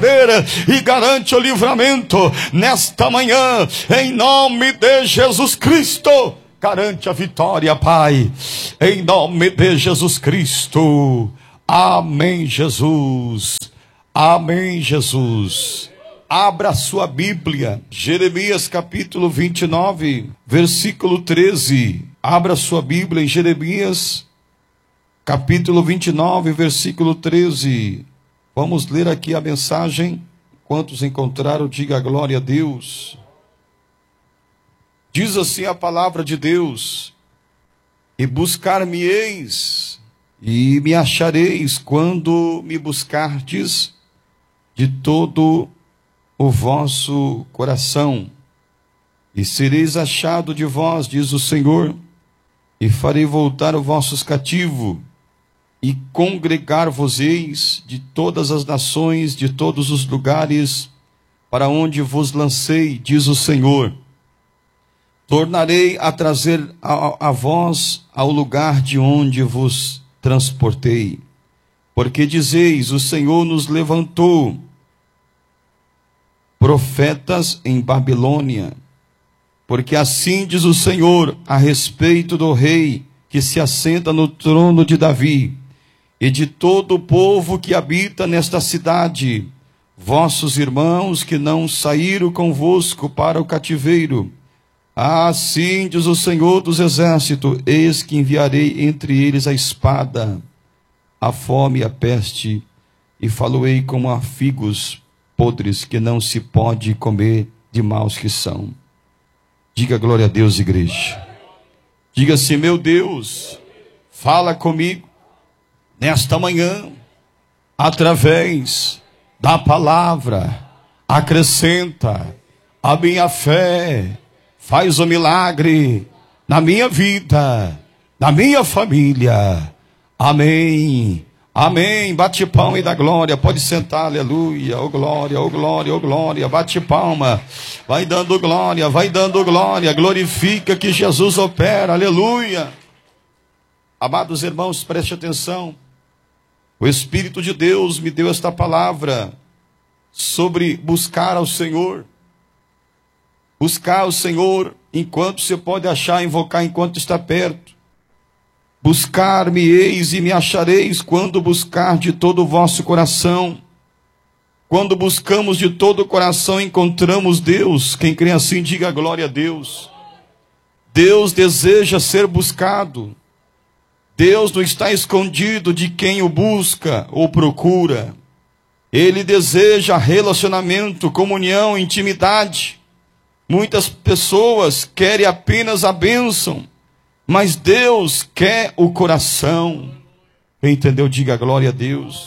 poder e garante o livramento nesta manhã, em nome de Jesus Cristo. Garante a vitória, Pai, em nome de Jesus Cristo. Amém, Jesus. Amém, Jesus. Abra a sua Bíblia, Jeremias capítulo 29, versículo 13. Abra a sua Bíblia em Jeremias capítulo 29, versículo 13. Vamos ler aqui a mensagem. Quantos encontraram, diga glória a Deus. Diz assim a palavra de Deus: e buscar-me-eis, e me achareis, quando me buscardes de todo o vosso coração. E sereis achado de vós, diz o Senhor, e farei voltar os vossos cativos, e congregar-vos-eis de todas as nações, de todos os lugares, para onde vos lancei, diz o Senhor. Tornarei a trazer a vós ao lugar de onde vos transportei. Porque dizeis, o Senhor nos levantou profetas em Babilônia. Porque assim diz o Senhor a respeito do rei que se assenta no trono de Davi, e de todo o povo que habita nesta cidade, vossos irmãos que não saíram convosco para o cativeiro. Assim diz o Senhor dos exércitos: eis que enviarei entre eles a espada, a fome e a peste, e faloei como a figos podres que não se pode comer, de maus que são. Diga glória a Deus, igreja. Diga assim: meu Deus, fala comigo nesta manhã, através da palavra, acrescenta a minha fé, faz o milagre na minha vida, na minha família. Amém. Amém. Bate palma e dá glória. Pode sentar, aleluia. Oh glória, oh glória, oh glória. Bate palma. Vai dando glória, vai dando glória. Glorifica que Jesus opera, aleluia. Amados irmãos, preste atenção. O Espírito de Deus me deu esta palavra sobre buscar ao Senhor. Buscar o Senhor enquanto você pode achar, invocar enquanto está perto. Buscar-me-eis e me achareis, quando buscar de todo o vosso coração. Quando buscamos de todo o coração, encontramos Deus. Quem crê assim, diga glória a Deus. Deus deseja ser buscado. Deus não está escondido de quem o busca ou procura. Ele deseja relacionamento, comunhão, intimidade. Muitas pessoas querem apenas a bênção, mas Deus quer o coração. Quem entendeu, diga glória a Deus.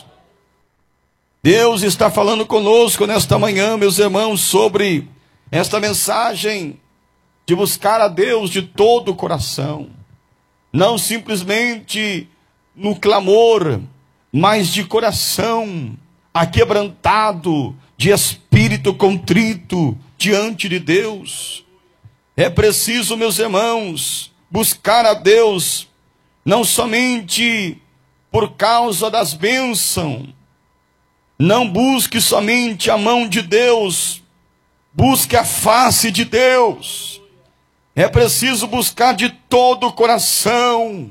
Deus está falando conosco nesta manhã, meus irmãos, sobre esta mensagem de buscar a Deus de todo o coração. Não simplesmente no clamor, mas de coração aquebrantado, de espírito contrito diante de Deus. É preciso, meus irmãos, buscar a Deus, não somente por causa das bênçãos. Não busque somente a mão de Deus, busque a face de Deus. É preciso buscar de todo o coração.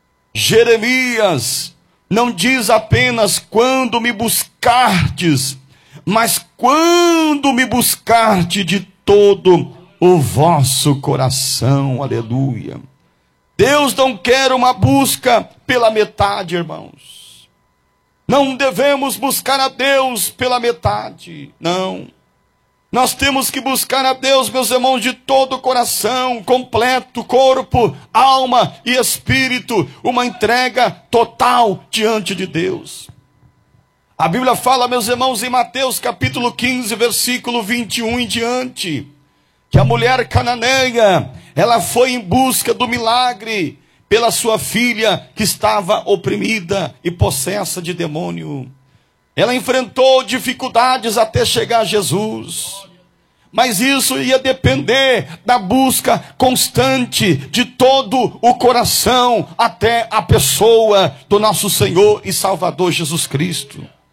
Jeremias não diz apenas quando me buscardes, mas quando me buscardes de todo o vosso coração. Aleluia. Deus não quer uma busca pela metade, irmãos. Não devemos buscar a Deus pela metade, não. Nós temos que buscar a Deus, meus irmãos, de todo o coração, completo, corpo, alma e espírito, uma entrega total diante de Deus. A Bíblia fala, meus irmãos, em Mateus capítulo 15, versículo 21 em diante, que a mulher cananeia, ela foi em busca do milagre pela sua filha que estava oprimida e possessa de demônio. Ela enfrentou dificuldades até chegar a Jesus. Mas isso ia depender da busca constante de todo o coração até a pessoa do nosso Senhor e Salvador Jesus Cristo.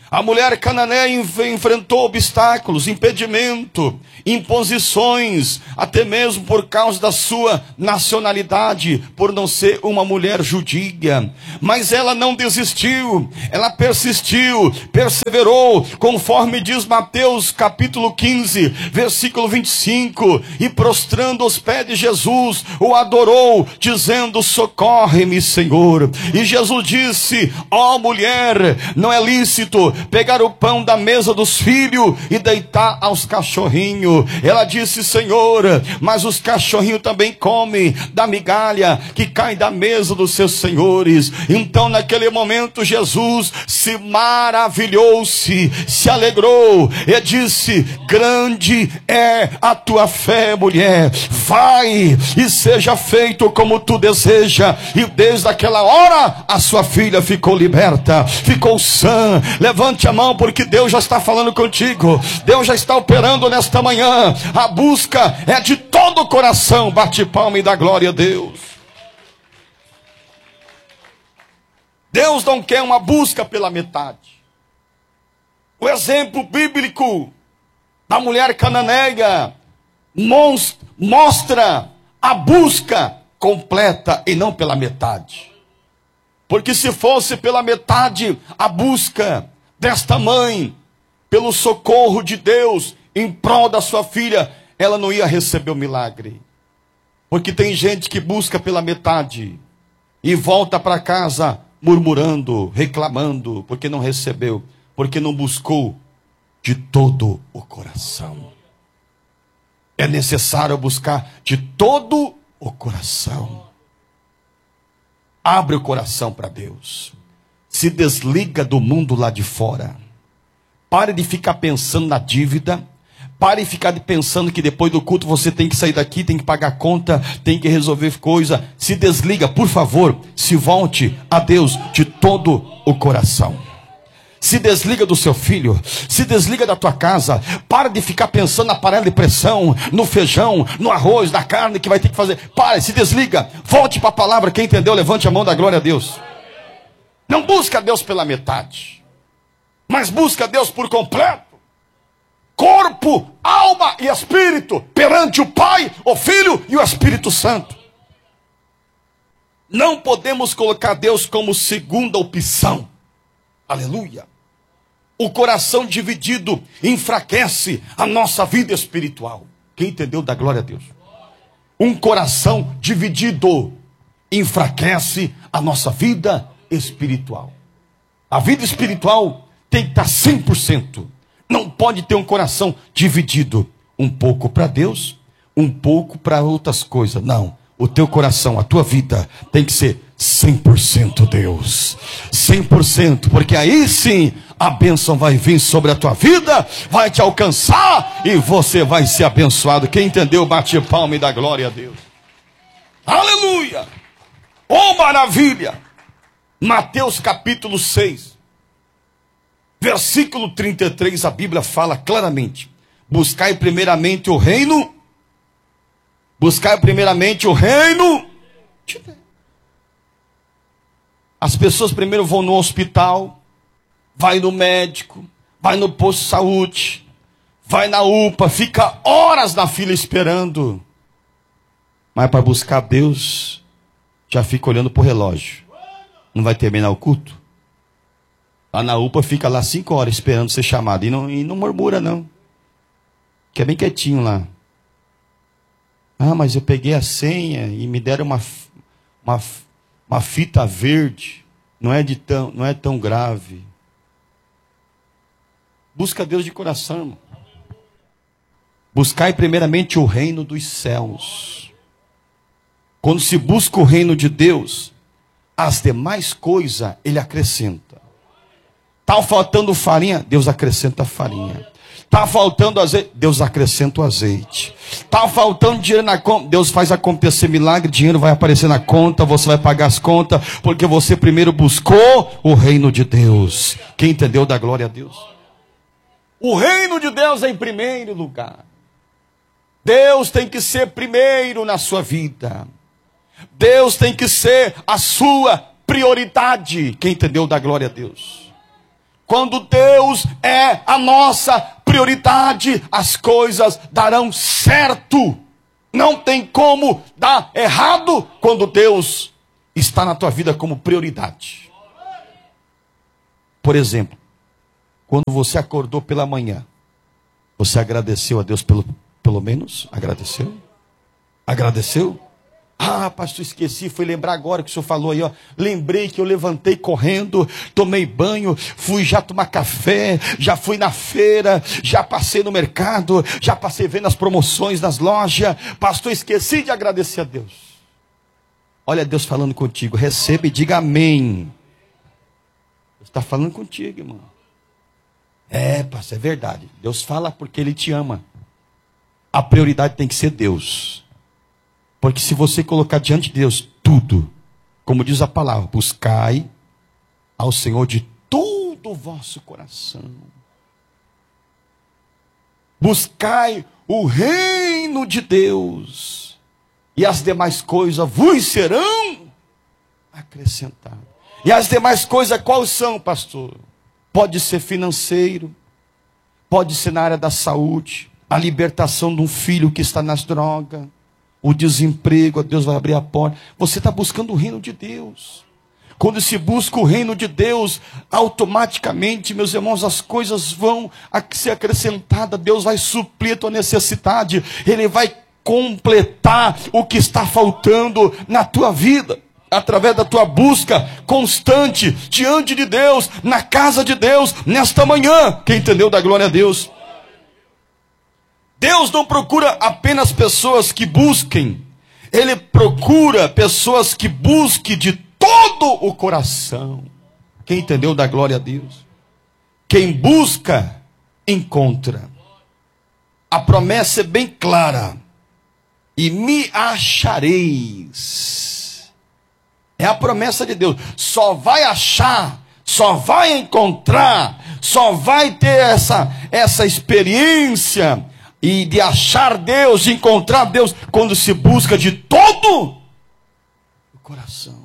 A mulher cananeia enfrentou obstáculos, impedimento, imposições, até mesmo por causa da sua nacionalidade, por não ser uma mulher judia. Mas ela não desistiu, ela persistiu, perseverou, conforme diz Mateus capítulo 15, versículo 25, e prostrando aos pés de Jesus, o adorou, dizendo: socorre-me, Senhor. E Jesus disse: ó mulher, não é lícito pegar o pão da mesa dos filhos e deitar aos cachorrinhos. Ela disse: Senhor, mas os cachorrinhos também comem da migalha que cai da mesa dos seus senhores. Então naquele momento Jesus se maravilhou-se, se alegrou e disse: grande é a tua fé, mulher, vai e seja feito como tu deseja. E desde aquela hora a sua filha ficou liberta, ficou sã. Levante a mão, porque Deus já está falando contigo, Deus já está operando nesta manhã. A busca é de todo o coração. Bate palma e dá glória a Deus. Deus não quer uma busca pela metade. O exemplo bíblico da mulher cananeia mostra a busca completa e não pela metade. Porque se fosse pela metade a busca desta mãe pelo socorro de Deus em prol da sua filha, ela não ia receber o milagre. Porque tem gente que busca pela metade e volta para casa murmurando, reclamando, porque não recebeu, porque não buscou de todo o coração. É necessário buscar de todo o coração. Abre o coração para Deus. Se desliga do mundo lá de fora. Pare de ficar pensando na dívida. Pare de ficar pensando que depois do culto você tem que sair daqui, tem que pagar conta, tem que resolver coisa. Se desliga, por favor. Se volte a Deus de todo o coração. Se desliga do seu filho, se desliga da tua casa. Para de ficar pensando na panela de pressão, no feijão, no arroz, na carne que vai ter que fazer. Para, se desliga, volte para a palavra. Quem entendeu, levante a mão, da glória a Deus. Não busca Deus pela metade, mas busca Deus por completo. Corpo, alma e espírito, perante o Pai, o Filho e o Espírito Santo. Não podemos colocar Deus como segunda opção. Aleluia. O coração dividido enfraquece a nossa vida espiritual. Quem entendeu, dá glória a Deus. Um coração dividido enfraquece a nossa vida espiritual. A vida espiritual tem que estar 100%. Não pode ter um coração dividido. Um pouco para Deus, um pouco para outras coisas. Não. O teu coração, a tua vida tem que ser 100% Deus. 100%, porque aí sim a bênção vai vir sobre a tua vida, vai te alcançar e você vai ser abençoado. Quem entendeu, bate palma e dá glória a Deus. Aleluia! Oh, maravilha! Mateus capítulo 6, versículo 33, a Bíblia fala claramente: buscai primeiramente o reino. Buscai primeiramente o reino de Deus. As pessoas primeiro vão no hospital, vai no médico, vai no posto de saúde, vai na UPA, fica horas na fila esperando. Mas para buscar Deus, já fica olhando para o relógio. Não vai terminar o culto? Lá na UPA fica lá 5 horas esperando ser chamado. E não murmura não. Que é bem quietinho lá. Ah, mas eu peguei a senha e me deram uma fita verde. Não é tão grave. Busca Deus de coração, irmão. Buscai primeiramente o reino dos céus. Quando se busca o reino de Deus, as demais coisas Ele acrescenta. Está faltando farinha, Deus acrescenta farinha. Está faltando azeite, Deus acrescenta o azeite. Está faltando dinheiro na conta, Deus faz acontecer milagre, dinheiro vai aparecer na conta, você vai pagar as contas, porque você primeiro buscou o reino de Deus. Quem entendeu, dá glória a Deus. O reino de Deus é em primeiro lugar. Deus tem que ser primeiro na sua vida. Deus tem que ser a sua prioridade. Quem entendeu, dá glória a Deus. Quando Deus é a nossa prioridade, as coisas darão certo. Não tem como dar errado quando Deus está na tua vida como prioridade. Por exemplo, quando você acordou pela manhã, você agradeceu a Deus pelo menos? Agradeceu? Agradeceu? Ah, pastor, esqueci, fui lembrar agora que o senhor falou aí, ó. Lembrei que eu levantei correndo, tomei banho, fui já tomar café, já fui na feira, já passei no mercado, já passei vendo as promoções nas lojas. Pastor, esqueci de agradecer a Deus. Olha Deus falando contigo, receba e diga amém. Deus está falando contigo, irmão. É, pastor, é verdade. Deus fala porque Ele te ama. A prioridade tem que ser Deus. Porque se você colocar diante de Deus tudo, como diz a palavra, buscai ao Senhor de todo o vosso coração. Buscai o reino de Deus, e as demais coisas vos serão acrescentadas. E as demais coisas quais são, pastor? Pode ser financeiro, pode ser na área da saúde, a libertação de um filho que está nas drogas, o desemprego, Deus vai abrir a porta. Você está buscando o reino de Deus. Quando se busca o reino de Deus, automaticamente, meus irmãos, as coisas vão ser acrescentadas. Deus vai suprir a tua necessidade. Ele vai completar o que está faltando na tua vida, através da tua busca constante diante de Deus, na casa de Deus, nesta manhã. Quem entendeu, dá glória a Deus. Deus não procura apenas pessoas que busquem. Ele procura pessoas que busquem de todo o coração. Quem entendeu, dá glória a Deus. Quem busca, encontra. A promessa é bem clara. E me achareis. É a promessa de Deus. Só vai achar, só vai encontrar, só vai ter essa experiência e de achar Deus, de encontrar Deus, quando se busca de todo o coração.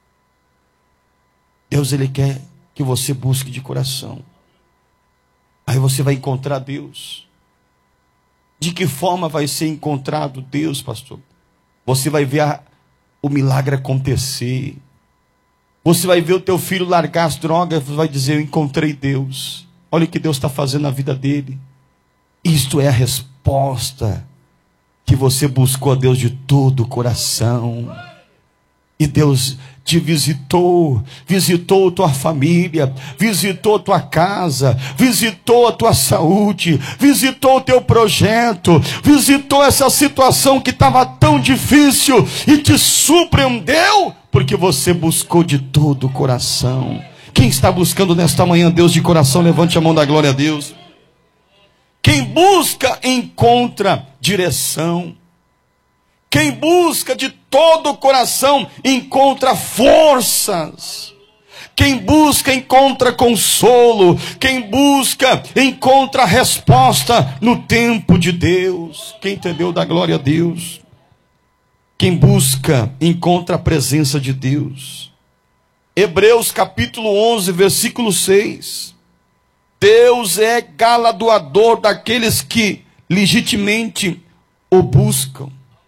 Deus, Ele quer que você busque de coração. Aí você vai encontrar Deus. De que forma vai ser encontrado Deus, pastor? Você vai ver o milagre acontecer. Você vai ver o teu filho largar as drogas, vai dizer, eu encontrei Deus. Olha o que Deus está fazendo na vida dele. Isto é a resposta que você buscou a Deus de todo o coração. E Deus te visitou tua família, visitou tua casa, visitou a tua saúde, visitou o teu projeto, visitou essa situação que estava tão difícil e te surpreendeu, porque você buscou de todo o coração. Quem está buscando nesta manhã Deus de coração, levante a mão da glória a Deus. Quem busca, encontra direção. Quem busca de todo o coração, encontra forças. Quem busca, encontra consolo. Quem busca, encontra resposta no tempo de Deus. Quem entendeu, dá glória a Deus. Quem busca, encontra a presença de Deus. Hebreus capítulo 11, versículo 6. Deus é galardoador daqueles que legitimamente o buscam.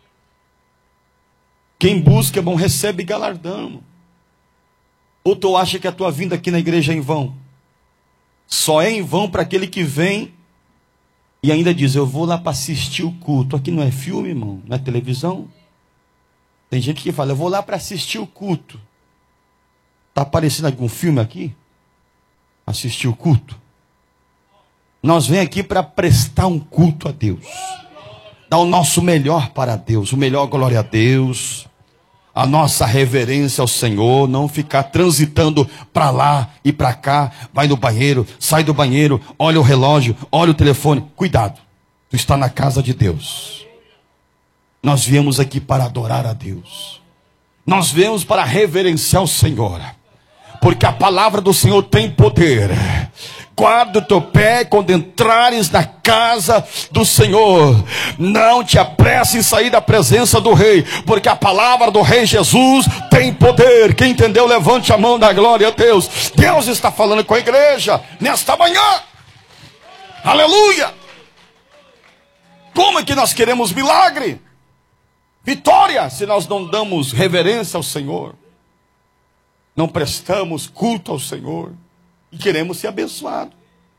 Quem busca, irmão, recebe galardão. Ou tu acha que a tua vinda aqui na igreja é em vão? Só é em vão para aquele que vem e ainda diz, eu vou lá para assistir o culto. Aqui não é filme, irmão, não é televisão. Tem gente que fala, eu vou lá para assistir o culto. Está aparecendo algum filme aqui? Assistir o culto? Nós vem aqui para prestar um culto a Deus. Dar o nosso melhor para Deus. O melhor glória a Deus. A nossa reverência ao Senhor. Não ficar transitando para lá e para cá. Vai no banheiro, sai do banheiro. Olha o relógio, olha o telefone. Cuidado. Tu está na casa de Deus. Nós viemos aqui para adorar a Deus. Nós viemos para reverenciar o Senhor. Porque a palavra do Senhor tem poder. guarda o teu pé quando entrares na casa do Senhor. Não te apresse em sair da presença do Rei, porque a palavra do Rei Jesus tem poder. Quem entendeu, levante a mão da glória a Deus. Deus está falando com a igreja nesta manhã. Aleluia! Como é que nós queremos milagre, vitória, se nós não damos reverência ao Senhor, não prestamos culto ao Senhor e queremos ser abençoados?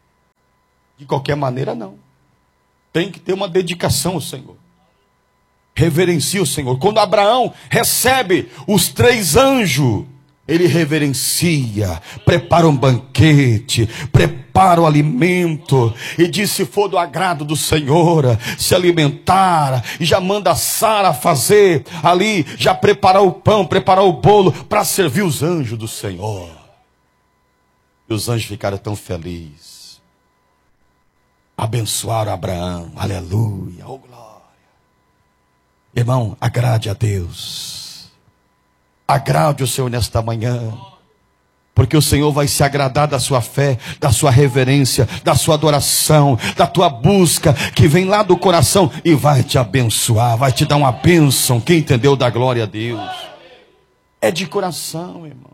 De qualquer maneira, não. Tem que ter uma dedicação ao Senhor. Reverencia o Senhor. Quando Abraão recebe os 3 anjos, ele reverencia, prepara um banquete, prepara o alimento, e diz: se for do agrado do Senhor, se alimentar, e já manda Sara fazer ali, já preparar o pão, preparar o bolo, para servir os anjos do Senhor. E os anjos ficaram tão felizes, abençoaram Abraão, aleluia, oh glória. Irmão, agrade a Deus. Agrade o Senhor nesta manhã, porque o Senhor vai se agradar da sua fé, da sua reverência, da sua adoração, da tua busca, que vem lá do coração, e vai te abençoar, vai te dar uma bênção. Quem entendeu, dá glória a Deus. É de coração, irmão.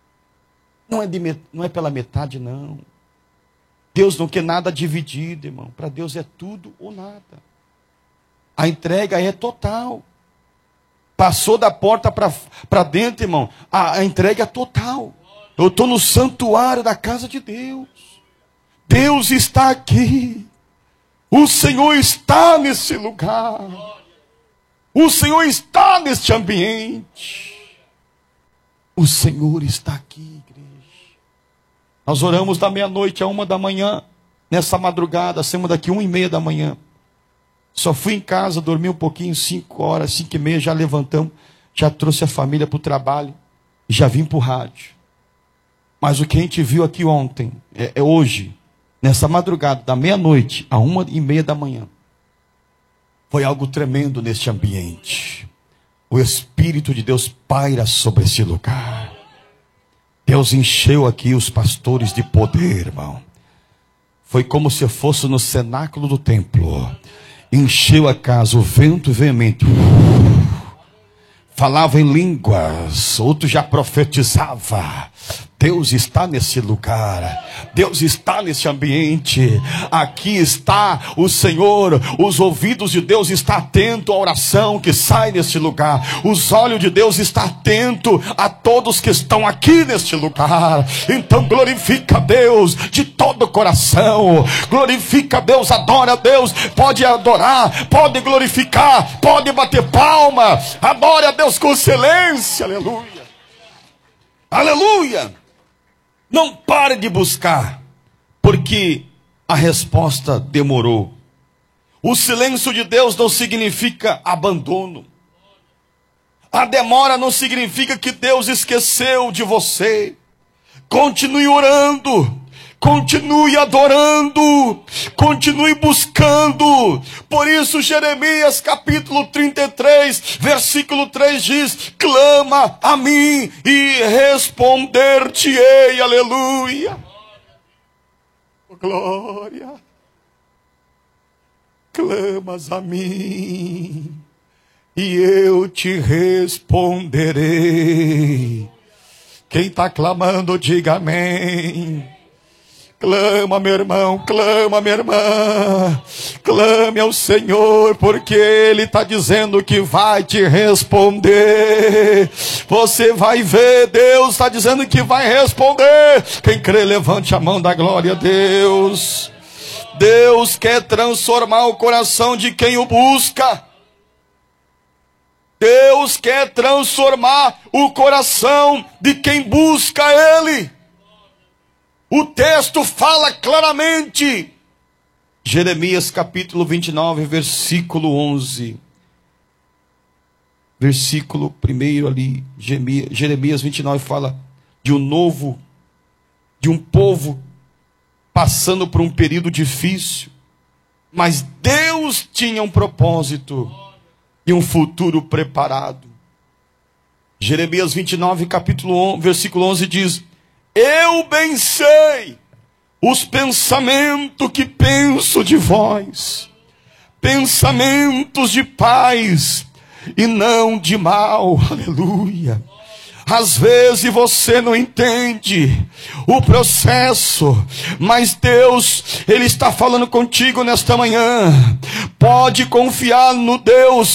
Não é pela metade, não. Deus não quer nada dividido, irmão. Para Deus é tudo ou nada. A entrega é total. Passou da porta para dentro, irmão, a entrega é total. Eu estou no santuário da casa de Deus. Deus está aqui. O Senhor está nesse lugar. O Senhor está neste ambiente. O Senhor está aqui, igreja. Nós oramos da meia-noite a 1 da manhã. Nessa madrugada, saímos daqui 1h30 da manhã. Só fui em casa, dormi um pouquinho, 5 horas, 5h30, já levantamos, já trouxe a família para o trabalho, e já vim para o rádio. Mas o que a gente viu aqui ontem, hoje, nessa madrugada, da meia-noite a 1h30 da manhã, foi algo tremendo neste ambiente. O Espírito de Deus paira sobre esse lugar. Deus encheu aqui os pastores de poder, irmão. Foi como se fosse no cenáculo do templo. Encheu a casa, o vento veemente. Falava em línguas, outro já profetizava. Deus está nesse lugar, Deus está nesse ambiente. Aqui está o Senhor. Os ouvidos de Deus estão atentos à oração que sai nesse lugar. Os olhos de Deus estão atentos a todos que estão aqui neste lugar. Então glorifica a Deus de todo o coração. Glorifica a Deus, adora a Deus. Pode adorar, pode glorificar, pode bater palma. Adore a Deus com excelência, aleluia. Aleluia. Não pare de buscar, porque a resposta demorou. O silêncio de Deus não significa abandono. A demora não significa que Deus esqueceu de você. Continue orando, continue adorando, continue buscando. Por isso Jeremias capítulo 33, versículo 3 diz: clama a mim e responder-te-ei, aleluia. Oh, glória. Clamas a mim e eu te responderei. Quem está clamando, diga amém. Clama, meu irmão, clama, minha irmã. Clame ao Senhor, porque Ele está dizendo que vai te responder. Você vai ver, Deus está dizendo que vai responder. Quem crê, levante a mão da glória a Deus. Deus quer transformar o coração de quem o busca. Deus quer transformar o coração de quem busca Ele. O texto fala claramente. Jeremias capítulo 29, versículo 11. Versículo 1 ali. Jeremias 29 fala de um povo passando por um período difícil. Mas Deus tinha um propósito e um futuro preparado. Jeremias 29, capítulo 11, versículo 11 diz: eu bem sei os pensamentos que penso de vós, pensamentos de paz e não de mal. Aleluia. Às vezes você não entende o processo, mas Deus, Ele está falando contigo nesta manhã. Pode confiar no Deus